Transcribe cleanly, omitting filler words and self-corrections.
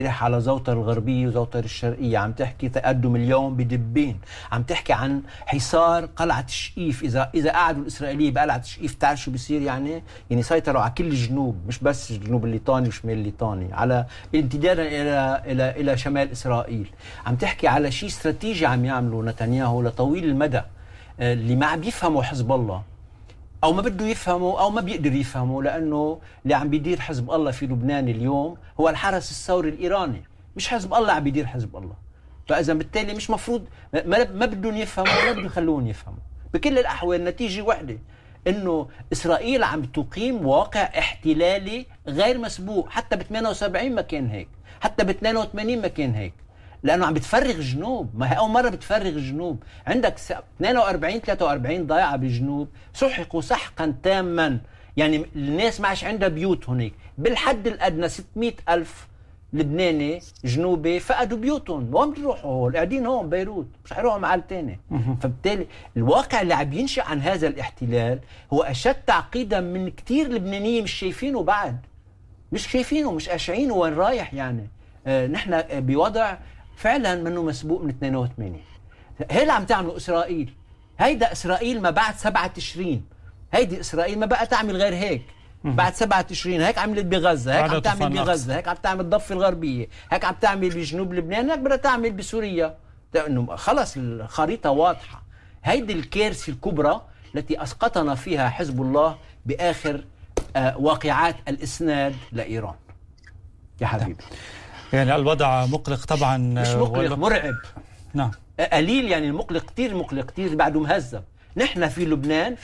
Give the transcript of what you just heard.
على زوطر الغربية وزوطر الشرقية، عم تحكي تقدم اليوم بدبين، عم تحكي عن حصار قلعة شقيف. إذا قعدوا الإسرائيليين بقلعة شقيف تعرف شو بيصير يعني سيطروا على كل الجنوب، مش بس الجنوب الليطاني وشمال الليطاني، على امتدادا إلى شمال إسرائيل. عم تحكي على شيء استراتيجي عم يعملوا نتنياهو لطويل المدى، اللي ما عم بيفهموا حزب الله أو ما بده يفهمه أو ما بيقدر يفهمه، لأنه اللي عم بيدير حزب الله في لبنان اليوم هو الحرس الثوري الإيراني، مش حزب الله عم بيدير حزب الله. فإذا بالتالي مش مفروض ما بدهم يفهموا ولا بدهم يخلوهم يفهموا. بكل الأحوال نتيجة واحدة، إنه إسرائيل عم تقيم واقع احتلالي غير مسبوق. حتى ب 78 ما كان هيك، حتى ب 82 ما كان هيك، لأنه عم بتفرغ جنوب. ما هي أول مرة بتفرغ جنوب. عندك 42 43 ضيعة بالجنوب سحقوا سحقا تاما، يعني الناس ما عادش عندها بيوت هناك. بالحد الأدنى 600 ألف لبناني جنوبي فقدوا بيوتهم. وين بيروحوا؟ هون قاعدين هون بيروت، مش حيروحوا محل تاني. فبالتالي الواقع اللي عم ينشأ عن هذا الاحتلال هو أشد تعقيدا من كتير لبنانيين مش شايفينه بعد، مش شايفينه، مش قاشعينه وين رايح. يعني نحن بوضع فعلا منه مسبوق من 82. هي اللي عم تعمله إسرائيل. هيدا إسرائيل ما بعد 7 تشرين. هيدي إسرائيل ما بقى تعمل غير هيك. بعد 7 تشرين هيك عملت بغزة، هيك عم تعمل بغزة، هيك عم تعمل ضفة الغربية، هيك عم تعمل بجنوب لبنان، هيك بدها تعمل بسوريا. انه خلص الخريطة واضحة. هيدي الكارثة الكبرى التي أسقطنا فيها حزب الله بآخر واقعات الإسناد لإيران. يا حبيبي، يعني الوضع مقلق طبعا. مش مقلق، مرعب. نعم، قليل يعني، المقلق كتير، مقلق كتير، بعده مهذب. نحن في لبنان